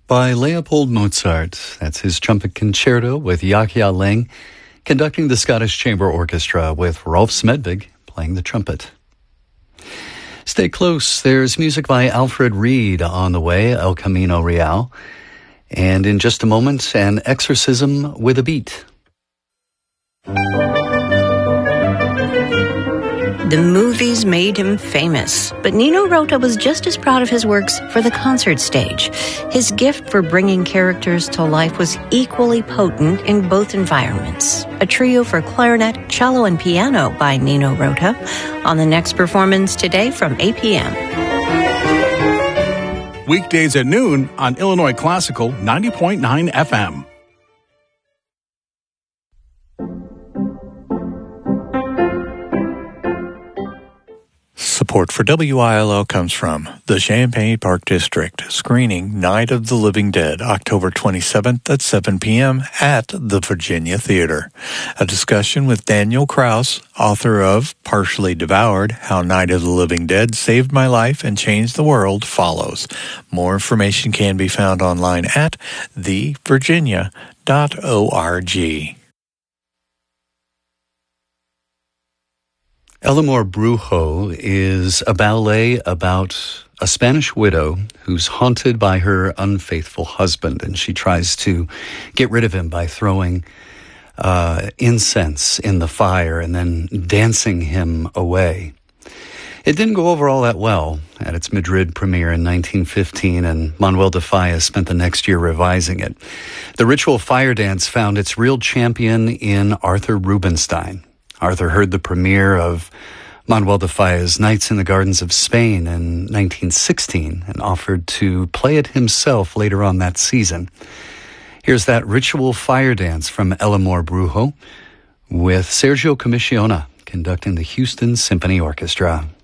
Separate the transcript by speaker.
Speaker 1: by Leopold Mozart. That's his trumpet concerto with Yahya Lang conducting the Scottish Chamber Orchestra with Rolf Smedvig playing the trumpet. Stay close. There's music by Alfred Reed on the way, El Camino Real. And in just a moment, an exorcism with a beat.
Speaker 2: The movies made him famous, but Nino Rota was just as proud of his works for the concert stage. His gift for bringing characters to life was equally potent in both environments. A trio for clarinet, cello, and piano by Nino Rota on the next performance today from 8 p.m.
Speaker 3: Weekdays at noon on Illinois Classical 90.9 FM.
Speaker 4: Support for WILO comes from the Champaign Park District, screening Night of the Living Dead, October 27th at 7 p.m. at the Virginia Theater. A discussion with Daniel Kraus, author of Partially Devoured, How Night of the Living Dead Saved My Life and Changed the World, follows. More information can be found online at thevirginia.org.
Speaker 1: El Amor Brujo is a ballet about a Spanish widow who's haunted by her unfaithful husband, and she tries to get rid of him by throwing incense in the fire and then dancing him away. It didn't go over all that well at its Madrid premiere in 1915, and Manuel de Falla spent the next year revising it. The ritual fire dance found its real champion in Arthur Rubinstein. Arthur heard the premiere of Manuel de Falla's Nights in the Gardens of Spain in 1916 and offered to play it himself later on that season. Here's that ritual fire dance from El Amor Brujo with Sergio Commissiona conducting the Houston Symphony Orchestra.